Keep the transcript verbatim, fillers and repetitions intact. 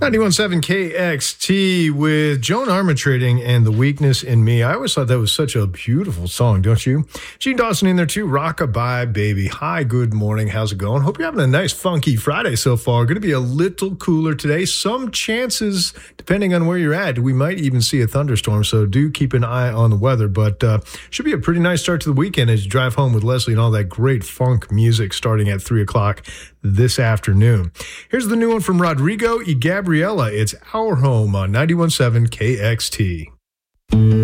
ninety-one point seven K X T with Joan Armatrading and The Weakness in Me. I always thought that was such a beautiful song, don't you? Gene Dawson in there too. Rockabye Baby. Hi, good morning. How's it going? Hope you're having a nice funky Friday so far. Going to be a little cooler today. Some chances, depending on where you're at, we might even see a thunderstorm. So do keep an eye on the weather. But uh, should be a pretty nice start to the weekend as you drive home with Leslie and all that great funk music starting at three o'clock this afternoon. Here's the new one from Rodrigo y Gabriela. It's Our Home on ninety-one point seven K X T.